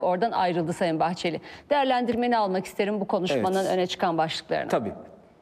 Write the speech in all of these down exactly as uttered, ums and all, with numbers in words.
Oradan ayrıldı Sayın Bahçeli. Değerlendirmeni almak isterim bu konuşmanın Evet. öne çıkan başlıklarını. Tabii.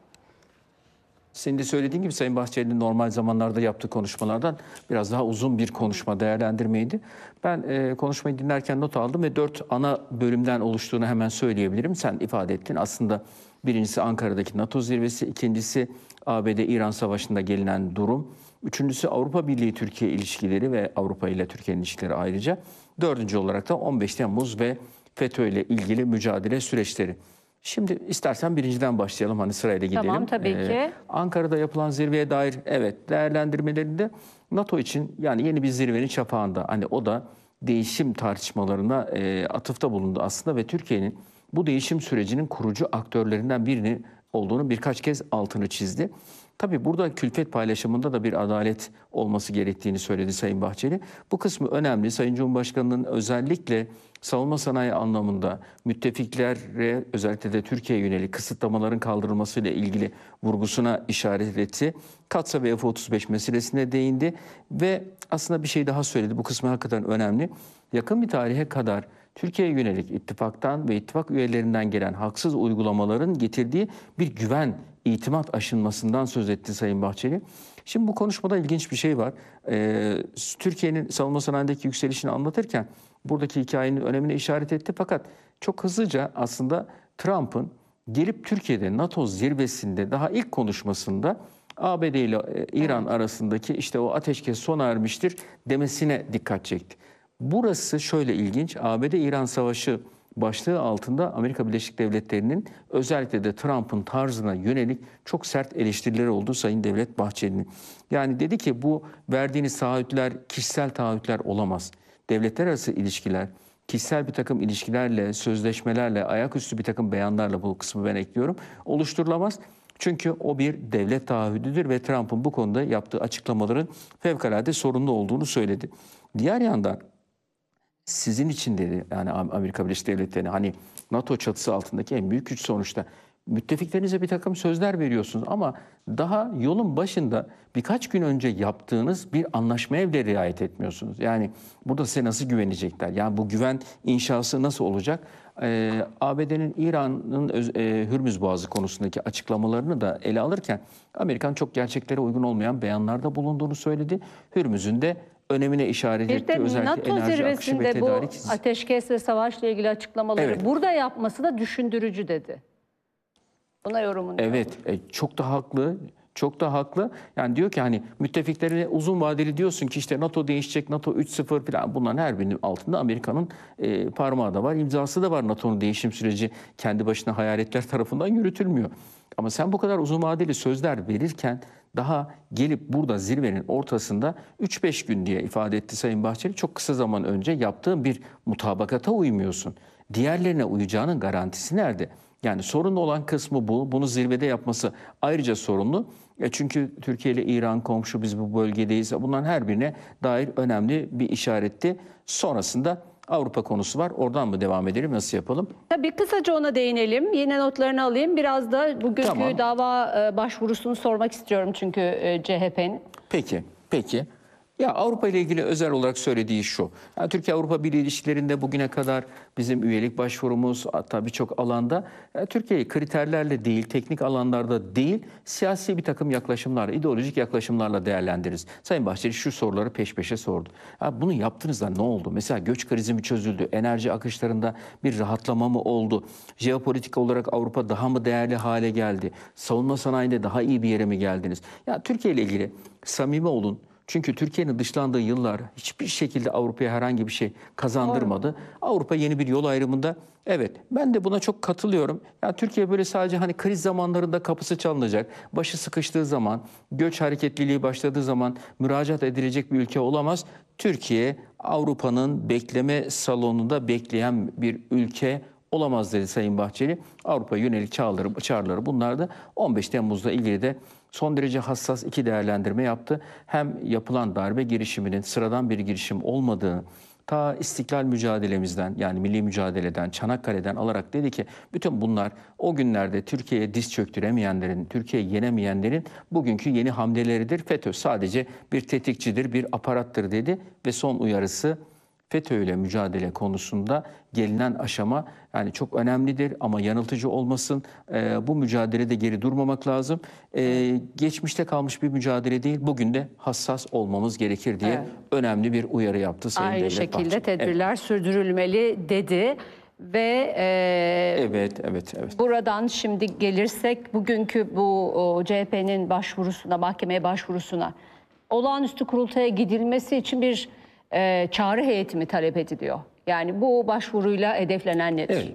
Senin de söylediğin gibi Sayın Bahçeli'nin normal zamanlarda yaptığı konuşmalardan biraz daha uzun bir konuşma, değerlendirmeydi. Ben e, konuşmayı dinlerken not aldım ve dört ana bölümden oluştuğunu hemen söyleyebilirim. Sen ifade ettin. Aslında birincisi Ankara'daki NATO zirvesi, ikincisi A B D-İran savaşında gelinen durum, üçüncüsü Avrupa Birliği-Türkiye ilişkileri ve Avrupa ile Türkiye'nin ilişkileri ayrıca, dördüncü olarak da on beş Temmuz ve FETÖ ile ilgili mücadele süreçleri. Şimdi istersen birinciden başlayalım, hani sırayla gidelim. Tamam, tabii Ee, ki. Ankara'da yapılan zirveye dair evet değerlendirmelerinde NATO için yani yeni bir zirvenin çapağında, hani o da değişim tartışmalarına e, atıfta bulundu aslında ve Türkiye'nin bu değişim sürecinin kurucu aktörlerinden birini olduğunu birkaç kez altını çizdi. Tabii burada külfet paylaşımında da bir adalet olması gerektiğini söyledi Sayın Bahçeli. Bu kısmı önemli. Sayın Cumhurbaşkanı'nın özellikle savunma sanayi anlamında müttefiklere, özellikle de Türkiye'ye yönelik kısıtlamaların kaldırılmasıyla ilgili vurgusuna işaret etti. Katsa ve F otuz beş meselesine değindi ve aslında bir şey daha söyledi. Bu kısmı hakikaten önemli. Yakın bir tarihe kadar Türkiye'ye yönelik ittifaktan ve ittifak üyelerinden gelen haksız uygulamaların getirdiği bir güven, itimat aşınmasından söz etti Sayın Bahçeli. Şimdi bu konuşmada ilginç bir şey var. Ee, Türkiye'nin savunma sanayindeki yükselişini anlatırken buradaki hikayenin önemine işaret etti. Fakat çok hızlıca aslında Trump'ın gelip Türkiye'de NATO zirvesinde daha ilk konuşmasında A B D ile İran Evet. arasındaki işte o ateşkes sona ermiştir demesine dikkat çekti. Burası şöyle ilginç. A B D-İran savaşı başlığı altında Amerika Birleşik Devletleri'nin özellikle de Trump'ın tarzına yönelik çok sert eleştirileri oldu Sayın Devlet Bahçeli'nin. Yani dedi ki bu verdiğiniz taahhütler kişisel taahhütler olamaz. Devletler arası ilişkiler, kişisel bir takım ilişkilerle, sözleşmelerle, ayaküstü bir takım beyanlarla, bu kısmı ben ekliyorum, oluşturulamaz. Çünkü o bir devlet taahhüdüdür ve Trump'ın bu konuda yaptığı açıklamaların fevkalade sorunlu olduğunu söyledi. Diğer yandan sizin için dedi, yani Amerika Birleşik Devletleri'ne, hani NATO çatısı altındaki en büyük güç sonuçta. Müttefiklerinize bir takım sözler veriyorsunuz ama daha yolun başında birkaç gün önce yaptığınız bir anlaşmaya bile riayet etmiyorsunuz. Yani burada size nasıl güvenecekler? Yani bu güven inşası nasıl olacak? Ee, A B D'nin İran'ın e, Hürmüz Boğazı konusundaki açıklamalarını da ele alırken Amerikan çok gerçeklere uygun olmayan beyanlarda bulunduğunu söyledi. Hürmüz'ün de önemine işaret Bir etti. de Özellikle NATO enerji akışı ve zirvesinde bu tedarik. ateşkes ve savaşla ilgili açıklamaları Evet. burada yapması da düşündürücü dedi. Buna yorumun ne Evet, olur? e, çok da haklı. Çok da haklı. Yani diyor ki hani müttefiklerine uzun vadeli diyorsun ki işte NATO değişecek, NATO üç sıfır falan, bunların her birinin altında Amerika'nın e, parmağı da var, imzası da var. NATO'nun değişim süreci kendi başına hayaletler tarafından yürütülmüyor. Ama sen bu kadar uzun vadeli sözler verirken daha gelip burada zirvenin ortasında üç beş gün diye ifade etti Sayın Bahçeli, çok kısa zaman önce yaptığın bir mutabakata uymuyorsun. Diğerlerine uyacağının garantisi nerede? Yani sorunlu olan kısmı bu. Bunu zirvede yapması ayrıca sorunlu. E çünkü Türkiye ile İran komşu, biz bu bölgedeyiz. Bunların her birine dair önemli bir işaretti. Sonrasında Avrupa konusu var. Oradan mı devam edelim? Nasıl yapalım? Tabii kısaca ona değinelim. Yine notlarını alayım. Biraz da bugünkü Tamam. dava e, başvurusunu sormak istiyorum çünkü e, C H P'nin. Peki, peki. Ya Avrupa ile ilgili özel olarak söylediği şu. Yani Türkiye-Avrupa Birliği ilişkilerinde bugüne kadar bizim üyelik başvurumuz, hatta birçok alanda yani Türkiye'yi kriterlerle değil, teknik alanlarda değil, siyasi bir takım yaklaşımlarla, ideolojik yaklaşımlarla değerlendiririz. Sayın Bahçeli şu soruları peş peşe sordu. Ha, bunu yaptığınızda ne oldu? Mesela göç krizi mi çözüldü? Enerji akışlarında bir rahatlama mı oldu? Jeopolitik olarak Avrupa daha mı değerli hale geldi? Savunma sanayinde daha iyi bir yere mi geldiniz? Ya Türkiye ile ilgili samimi olun. Çünkü Türkiye'nin dışlandığı yıllar hiçbir şekilde Avrupa'ya herhangi bir şey kazandırmadı. Doğru. Avrupa yeni bir yol ayrımında. Evet, ben de buna çok katılıyorum. Yani Türkiye böyle sadece hani kriz zamanlarında kapısı çalınacak, başı sıkıştığı zaman, göç hareketliliği başladığı zaman müracaat edilecek bir ülke olamaz. Türkiye Avrupa'nın bekleme salonunda bekleyen bir ülke olamaz dedi Sayın Bahçeli. Avrupa'ya yönelik çağrıları, çağrıları bunlar da on beş Temmuz'la ilgili de son derece hassas iki değerlendirme yaptı. Hem yapılan darbe girişiminin sıradan bir girişim olmadığını, ta istiklal mücadelemizden, yani milli mücadeleden, Çanakkale'den alarak dedi ki bütün bunlar o günlerde Türkiye'ye diz çöktüremeyenlerin, Türkiye'yi yenemeyenlerin bugünkü yeni hamleleridir. FETÖ sadece bir tetikçidir, bir aparattır dedi ve son uyarısı FETÖ ile mücadele konusunda gelinen aşama yani çok önemlidir ama yanıltıcı olmasın. E, bu mücadelede geri durmamak lazım. E, geçmişte kalmış bir mücadele değil. Bugün de hassas olmamız gerekir diye Evet. önemli bir uyarı yaptı Sayın Aynı Devlet şekilde Bahçeli. tedbirler Evet. sürdürülmeli dedi ve e, Evet, evet, evet. buradan şimdi gelirsek bugünkü bu o, C H P'nin başvurusuna, mahkemeye başvurusuna olağanüstü kurultaya gidilmesi için bir e, çağrı heyeti mi talep ediliyor? Yani bu başvuruyla hedeflenen nedir? Evet.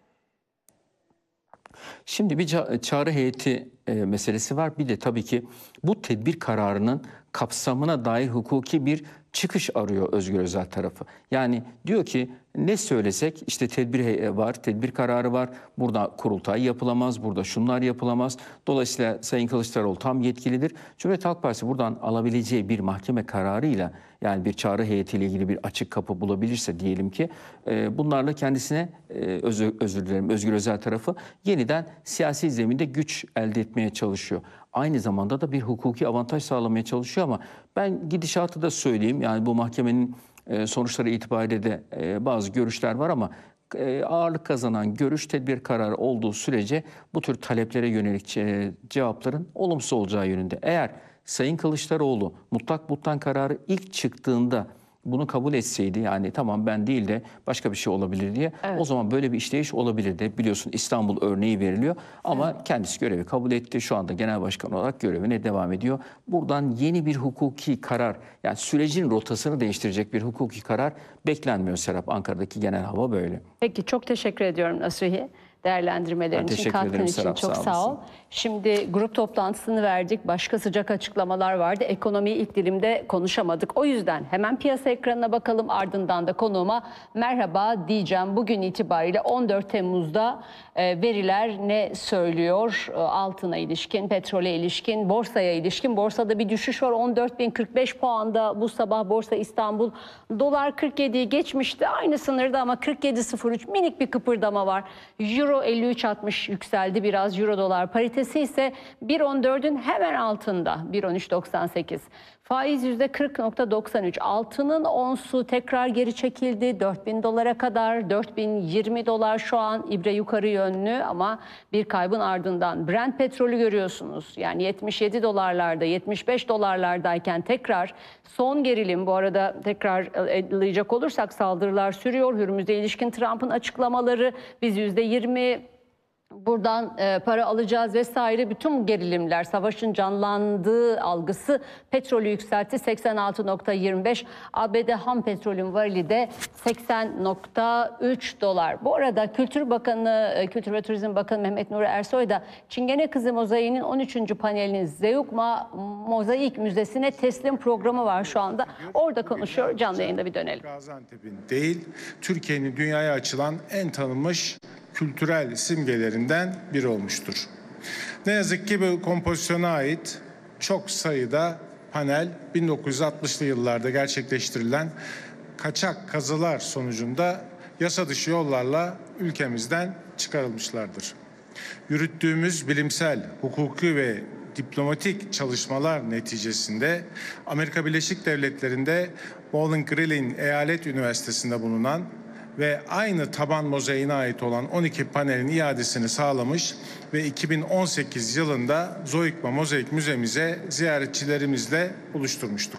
Şimdi bir ça- çağrı heyeti e, meselesi var. Bir de tabii ki bu tedbir kararının kapsamına dair hukuki bir çıkış arıyor Özgür Özel tarafı. Yani diyor ki ne söylesek işte tedbir he- var, tedbir kararı var. Burada kurultay yapılamaz, burada şunlar yapılamaz. Dolayısıyla Sayın Kılıçdaroğlu tam yetkilidir. Cumhuriyet Halk Partisi buradan alabileceği bir mahkeme kararıyla yani bir çağrı heyetiyle ilgili bir açık kapı bulabilirse diyelim ki e, bunlarla kendisine e, özür, özür dilerim Özgür Özel tarafı yeniden siyasi zeminde güç elde etmeye çalışıyor. Aynı zamanda da bir hukuki avantaj sağlamaya çalışıyor ama ben gidişatı da söyleyeyim. Yani bu mahkemenin e, sonuçları itibariyle de e, bazı görüşler var ama e, ağırlık kazanan görüş tedbir kararı olduğu sürece bu tür taleplere yönelik e, cevapların olumsuz olacağı yönünde. Eğer Sayın Kılıçdaroğlu mutlak buttan kararı ilk çıktığında bunu kabul etseydi yani tamam ben değil de başka bir şey olabilir diye Evet. o zaman böyle bir işleyiş olabilirdi. Biliyorsun İstanbul örneği veriliyor ama evet. kendisi görevi kabul etti. Şu anda genel başkan olarak görevine devam ediyor. Buradan yeni bir hukuki karar yani sürecin rotasını değiştirecek bir hukuki karar beklenmiyor Serap. Ankara'daki genel hava böyle. Peki çok teşekkür ediyorum Nasuhi. Değerlendirmelerin Ben için, teşekkür katkın ederim için Serap, çok sağ sağ ol. olasın. Şimdi grup toplantısını verdik. Başka sıcak açıklamalar vardı. Ekonomiyi ilk dilimde konuşamadık. O yüzden hemen piyasa ekranına bakalım. Ardından da konuğuma merhaba diyeceğim. Bugün itibariyle on dört Temmuz'da e, veriler ne söylüyor? E, altına ilişkin, petrole ilişkin, borsaya ilişkin. Borsada bir düşüş var. on dört bin kırk beş puanda bu sabah Borsa İstanbul. Dolar kırk yediyi geçmişti. Aynı sınırda ama kırk yedi nokta sıfır üç minik bir kıpırdama var. Euro elli üç altmış yükseldi biraz. Euro dolar paritesi ise bir on dördün hemen altında. bir on üç doksan sekiz. Faiz yüzde kırk nokta doksan üç. Altının onsu tekrar geri çekildi. dört bin dolara kadar. dört bin yirmi dolar şu an ibre yukarı yönlü ama bir kaybın ardından. Brent petrolü görüyorsunuz. Yani yetmiş yedi dolarlarda, yetmiş beş dolarlardayken tekrar son gerilim, bu arada tekrar edilecek olursak saldırılar sürüyor. Hürmüz'e ilişkin Trump'ın açıklamaları, biz yüzde yirmi buradan e, para alacağız vesaire, bütün bu gerilimler, savaşın canlandığı algısı petrolü yükseltti. seksen altı nokta yirmi beş. A B D ham petrolün varili de seksen nokta üç dolar. Bu arada Kültür Bakanı, e, Kültür ve Turizm Bakanı Mehmet Nuri Ersoy da Çingene Kızı Mozaiği'nin on üçüncü panelinin Zeugma Mozaik Müzesi'ne teslim programı var şu anda. Orada konuşuyor. Canlı yayında bir dönelim. Gaziantep'in değil, Türkiye'nin dünyaya açılan en tanınmış kültürel simgelerinden biri olmuştur. Ne yazık ki bu kompozisyona ait çok sayıda panel bin dokuz yüz altmışlı yıllarda gerçekleştirilen kaçak kazılar sonucunda yasa dışı yollarla ülkemizden çıkarılmışlardır. Yürüttüğümüz bilimsel, hukuki ve diplomatik çalışmalar neticesinde Amerika Birleşik Devletleri'nde Bowling Green Eyalet Üniversitesi'nde bulunan ve aynı taban mozaiğine ait olan on iki panelin iadesini sağlamış ve iki bin on sekiz yılında Zeugma Mozaik Müzemize ziyaretçilerimizle buluşturmuştuk.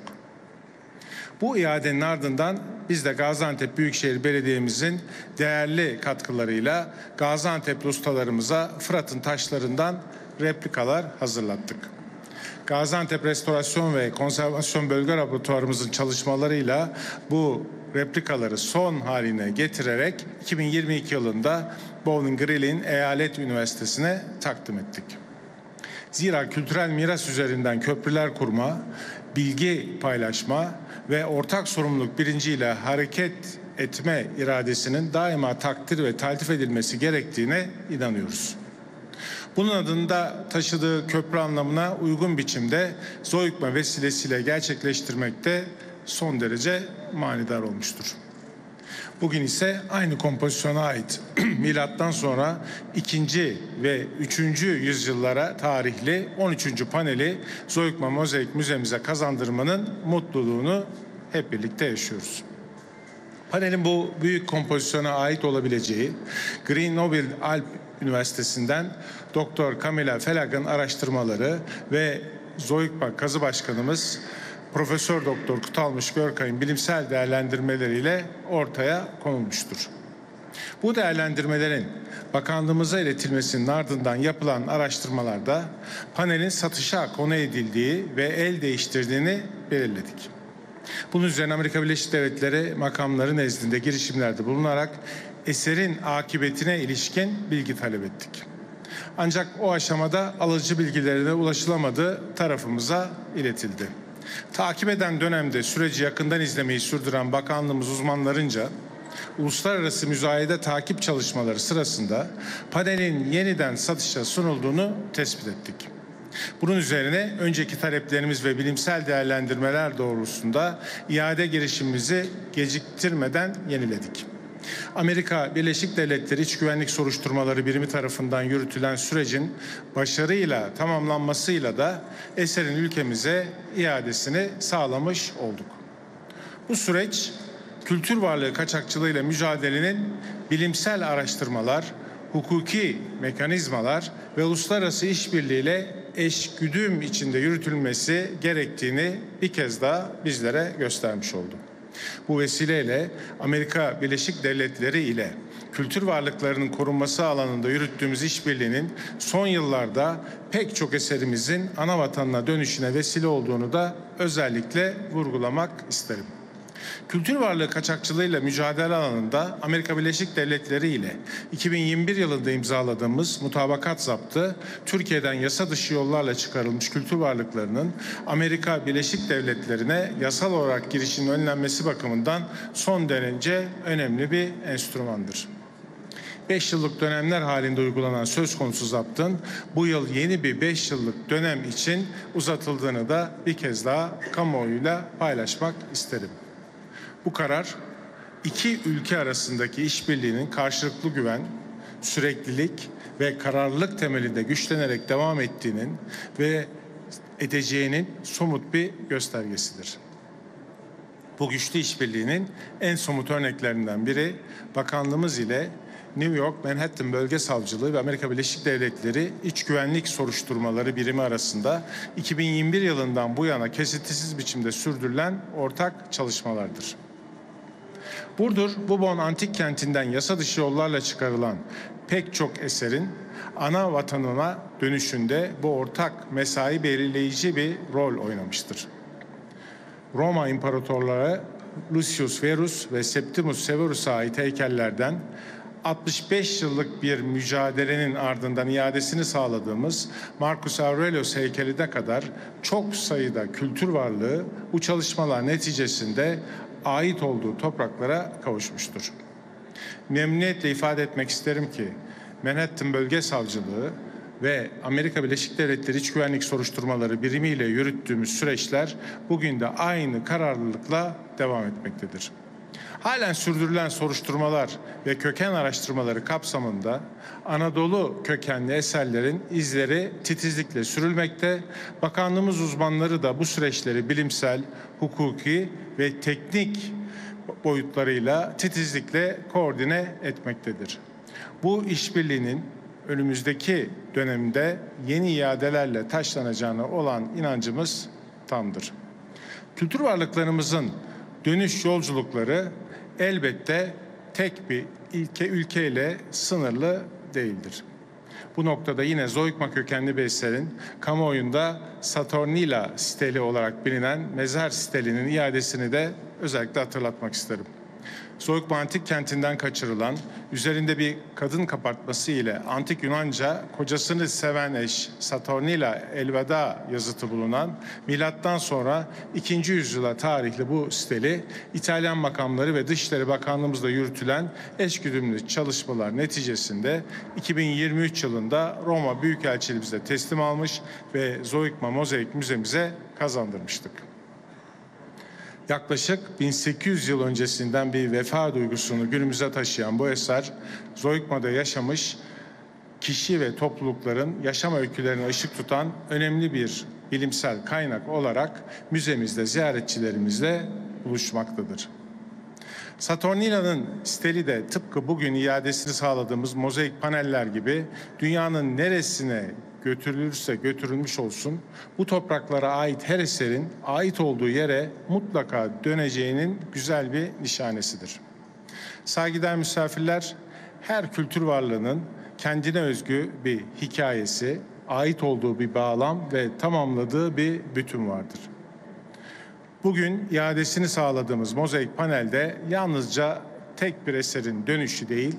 Bu iadenin ardından biz de Gaziantep Büyükşehir Belediye'mizin değerli katkılarıyla Gaziantep'li ustalarımıza Fırat'ın taşlarından replikalar hazırlattık. Gaziantep Restorasyon ve Konservasyon Bölge Laboratuvarımızın çalışmalarıyla bu replikaları son haline getirerek iki bin yirmi iki yılında Bowling Green Eyalet Üniversitesi'ne takdim ettik. Zira kültürel miras üzerinden köprüler kurma, bilgi paylaşma ve ortak sorumluluk bilinciyle hareket etme iradesinin daima takdir ve taltif edilmesi gerektiğine inanıyoruz. Bunun adında taşıdığı köprü anlamına uygun biçimde Zeugma vesilesiyle gerçekleştirmekte son derece manidar olmuştur. Bugün ise aynı kompozisyona ait milattan sonra ikinci ve üçüncü yüzyıllara tarihli on üçüncü paneli Zeugma Mozaik Müzemize kazandırmanın mutluluğunu hep birlikte yaşıyoruz. Panelin bu büyük kompozisyona ait olabileceği Grenoble Alp Üniversitesi'nden Doktor Camilla Felag'ın araştırmaları ve Zoikma Kazı Başkanımız Profesör Doktor Kutalmış Görkay'ın bilimsel değerlendirmeleriyle ortaya konulmuştur. Bu değerlendirmelerin bakanlığımıza iletilmesinin ardından yapılan araştırmalarda panelin satışa konu edildiği ve el değiştirdiğini belirledik. Bunun üzerine Amerika Birleşik Devletleri makamları nezdinde girişimlerde bulunarak eserin akıbetine ilişkin bilgi talep ettik. Ancak o aşamada alıcı bilgilerine ulaşılamadığı tarafımıza iletildi. Takip eden dönemde süreci yakından izlemeyi sürdüren bakanlığımız uzmanlarınca uluslararası müzayede takip çalışmaları sırasında panelin yeniden satışa sunulduğunu tespit ettik. Bunun üzerine önceki taleplerimiz ve bilimsel değerlendirmeler doğrultusunda iade girişimimizi geciktirmeden yeniledik. Amerika Birleşik Devletleri İç Güvenlik Soruşturmaları Birimi tarafından yürütülen sürecin başarıyla tamamlanmasıyla da eserin ülkemize iadesini sağlamış olduk. Bu süreç kültür varlığı kaçakçılığıyla mücadelenin bilimsel araştırmalar, hukuki mekanizmalar ve uluslararası işbirliğiyle eşgüdüm içinde yürütülmesi gerektiğini bir kez daha bizlere göstermiş oldu. Bu vesileyle Amerika Birleşik Devletleri ile kültür varlıklarının korunması alanında yürüttüğümüz işbirliğinin son yıllarda pek çok eserimizin ana vatanına dönüşüne vesile olduğunu da özellikle vurgulamak isterim. Kültür varlığı kaçakçılığıyla mücadele alanında Amerika Birleşik Devletleri ile iki bin yirmi bir yılında imzaladığımız mutabakat zaptı, Türkiye'den yasa dışı yollarla çıkarılmış kültür varlıklarının Amerika Birleşik Devletleri'ne yasal olarak girişinin önlenmesi bakımından son derece önemli bir enstrümandır. beş yıllık dönemler halinde uygulanan söz konusu zaptın bu yıl yeni bir beş yıllık dönem için uzatıldığını da bir kez daha kamuoyuyla paylaşmak isterim. Bu karar iki ülke arasındaki işbirliğinin karşılıklı güven, süreklilik ve kararlılık temelinde güçlenerek devam ettiğinin ve edeceğinin somut bir göstergesidir. Bu güçlü işbirliğinin en somut örneklerinden biri bakanlığımız ile New York Manhattan Bölge Savcılığı ve Amerika Birleşik Devletleri İç Güvenlik Soruşturmaları Birimi arasında iki bin yirmi bir yılından bu yana kesintisiz biçimde sürdürülen ortak çalışmalardır. Burdur, Bubon Antik Kenti'nden yasa dışı yollarla çıkarılan pek çok eserin ana vatanına dönüşünde bu ortak mesai belirleyici bir rol oynamıştır. Roma İmparatorları Lucius Verus ve Septimus Severus'a ait heykellerden altmış beş yıllık bir mücadelenin ardından iadesini sağladığımız Marcus Aurelius heykeline kadar çok sayıda kültür varlığı bu çalışmalar neticesinde ait olduğu topraklara kavuşmuştur. Memnuniyetle ifade etmek isterim ki Manhattan Bölge Savcılığı ve Amerika Birleşik Devletleri İç Güvenlik Soruşturmaları Birimi ile yürüttüğümüz süreçler bugün de aynı kararlılıkla devam etmektedir. Halen sürdürülen soruşturmalar ve köken araştırmaları kapsamında Anadolu kökenli eserlerin izleri titizlikle sürülmekte. Bakanlığımız uzmanları da bu süreçleri bilimsel, hukuki ve teknik boyutlarıyla titizlikle koordine etmektedir. Bu işbirliğinin önümüzdeki dönemde yeni iadelerle taşlanacağına olan inancımız tamdır. Kültür varlıklarımızın dönüş yolculukları elbette tek bir ilke ülkeyle sınırlı değildir. Bu noktada yine Zoikma kökenli bir eserin kamuoyunda Saturnina steli olarak bilinen mezar stelinin iadesini de özellikle hatırlatmak isterim. Zoikma antik kentinden kaçırılan, üzerinde bir kadın kabartması ile antik Yunanca kocasını seven eş Saturnina elveda yazıtı bulunan milattan sonra ikinci yüzyıla tarihli bu steli İtalyan makamları ve Dışişleri Bakanlığımızda yürütülen eşgüdümlü çalışmalar neticesinde iki bin yirmi üç yılında Roma Büyükelçiliğimize teslim almış ve Zoikma Mozaik Müzemize kazandırmıştık. Yaklaşık bin sekiz yüz yıl öncesinden bir vefa duygusunu günümüze taşıyan bu eser, Zoikma'da yaşamış kişi ve toplulukların yaşam öykülerine ışık tutan önemli bir bilimsel kaynak olarak müzemizde ziyaretçilerimizle buluşmaktadır. Saturnino'nun steli de tıpkı bugün iadesini sağladığımız mozaik paneller gibi dünyanın neresine götürülürse götürülmüş olsun bu topraklara ait her eserin ait olduğu yere mutlaka döneceğinin güzel bir nişanesidir. Saygıdeğer misafirler, her kültür varlığının kendine özgü bir hikayesi, ait olduğu bir bağlam ve tamamladığı bir bütün vardır. Bugün iadesini sağladığımız mozaik panelde yalnızca tek bir eserin dönüşü değil,